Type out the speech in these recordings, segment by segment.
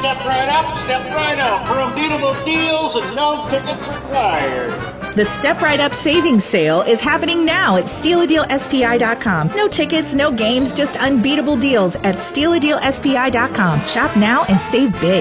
step right up, step right out for unbeatable deals and no tickets required. The Step Right Up Savings Sale is happening now at StealADealSPI.com. No tickets, no games, just unbeatable deals at StealADealSPI.com. Shop now and save big.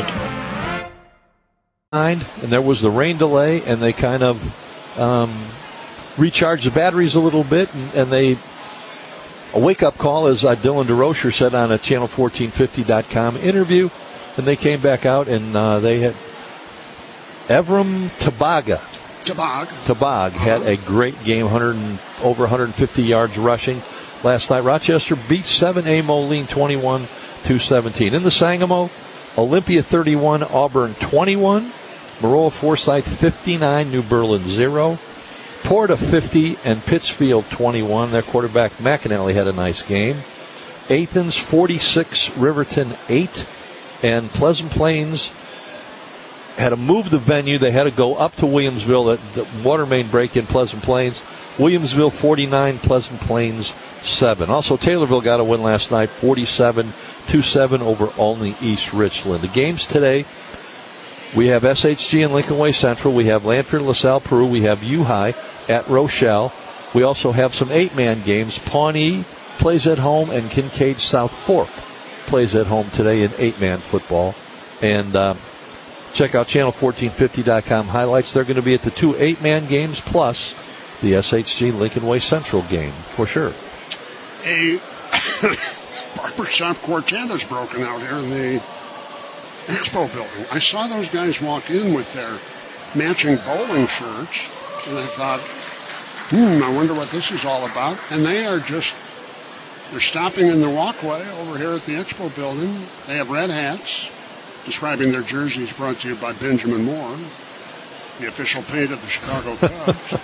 And there was the rain delay, and they kind of recharged the batteries a little bit, and they... A wake-up call, as Dylan DeRocher said on a Channel1450.com interview, and they came back out, and they had Evram Tabag had a great game, over 150 yards rushing last night. Rochester beat 7A Moline 21-17. In the Sangamo, Olympia 31, Auburn 21, Maroa Forsyth 59, New Berlin 0. Porta 50 and Pittsfield 21. Their quarterback McAnally had a nice game. Athens 46, Riverton 8, and Pleasant Plains had to move the venue. They had to go up to Williamsville. The water main break in Pleasant Plains. Williamsville 49, Pleasant Plains 7. Also, Taylorville got a win last night, 47-7 over Olney East Richland. The games today. We have SHG and Lincoln Way Central. We have Lanford, LaSalle, Peru. We have U-High at Rochelle. We also have some 8-man games. Pawnee plays at home, and Kincaid South Fork plays at home today in 8-man football. And check out Channel1450.com highlights. They're going to be at the 2 8-man games plus the SHG Lincoln Way Central game for sure. A barbershop quartet has broken out here in the Expo building. I saw those guys walk in with their matching bowling shirts, and I thought, I wonder what this is all about. And they're stopping in the walkway over here at the Expo building. They have red hats, describing their jerseys, brought to you by Benjamin Moore, the official paint of the Chicago Cubs.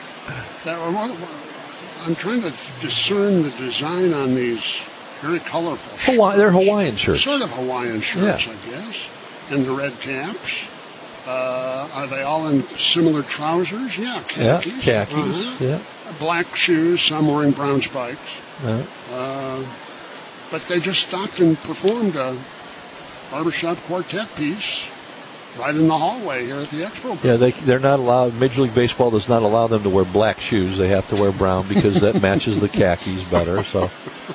I'm trying to discern the design on these very colorful shirts. They're Hawaiian shirts. Sort of Hawaiian shirts, yeah. I guess. And the red caps. Are they all in similar trousers? Yeah, khakis. Yeah, khakis. Yeah. Black shoes, some wearing brown spikes. But they just stopped and performed a barbershop quartet piece right in the hallway here at the Expo. Yeah, they're not allowed. Major League Baseball does not allow them to wear black shoes. They have to wear brown because that matches the khakis better. So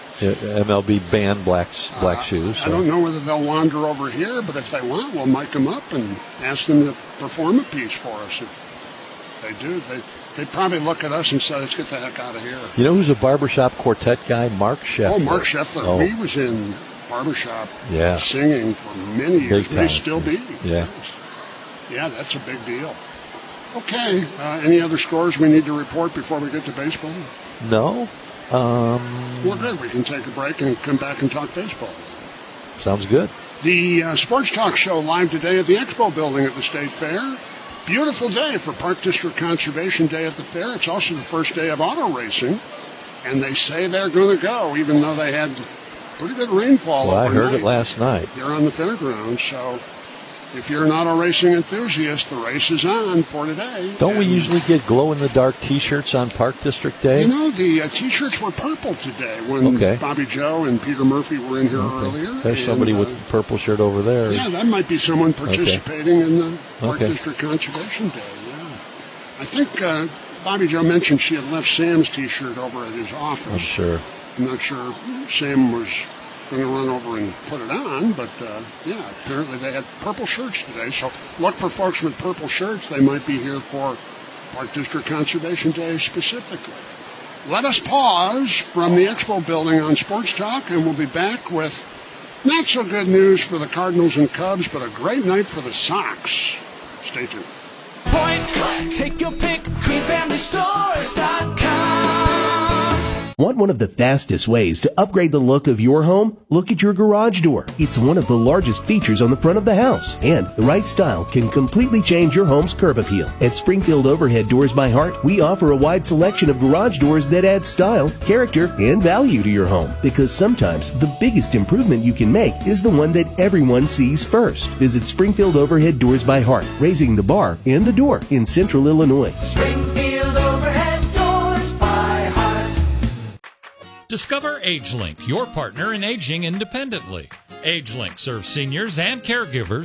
MLB banned black shoes. So. I don't know whether they'll wander over here, but if they want, we'll mic them up and ask them to perform a piece for us. If they do, they'd probably look at us and say, let's get the heck out of here. You know who's a barbershop quartet guy? Mark Scheffler. Oh, Mark Scheffler. Oh. He was in barbershop singing for many years. May still be. Yeah. Yeah, that's a big deal. Okay. Any other scores we need to report before we get to baseball? No. Well, good. We can take a break and come back and talk baseball. Sounds good. The Sports Talk Show live today at the Expo building at the State Fair. Beautiful day for Park District Conservation Day at the fair. It's also the first day of auto racing. And they say they're going to go, even though they had pretty good rainfall overnight. I heard it last night. Here on the fairgrounds. So if you're an auto racing enthusiast, the race is on for today. Don't we usually get glow-in-the-dark T-shirts on Park District Day? You know, the T-shirts were purple today when Bobby Joe and Peter Murphy were in here earlier. There's somebody with a purple shirt over there. Yeah, that might be someone participating in the Park District Conservation Day. Yeah, I think Bobby Joe mentioned she had left Sam's T-shirt over at his office. I'm sure. I'm not sure Sam was going to run over and put it on, but apparently they had purple shirts today. So look for folks with purple shirts. They might be here for Park District Conservation Day specifically. Let us pause from the Expo building on Sports Talk, and we'll be back with not so good news for the Cardinals and Cubs, but a great night for the Sox. Stay tuned. Point, take your pick, greenfamilystores.com. Want one of the fastest ways to upgrade the look of your home? Look at your garage door. It's one of the largest features on the front of the house, and the right style can completely change your home's curb appeal. At Springfield Overhead Doors by Heart, we offer a wide selection of garage doors that add style, character, and value to your home, because sometimes the biggest improvement you can make is the one that everyone sees first. Visit Springfield Overhead Doors by Heart, raising the bar and the door in Central Illinois. Springfield Overhead Doors by Heart. Discover AgeLink, your partner in aging independently. AgeLink serves seniors and caregivers